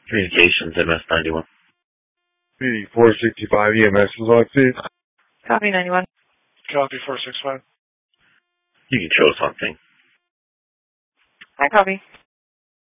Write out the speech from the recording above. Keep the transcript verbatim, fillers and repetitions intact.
Communications, M S ninety-one. B four sixty-five E M S is on, please. Copy ninety-one. Copy four six five. You can show something. I copy.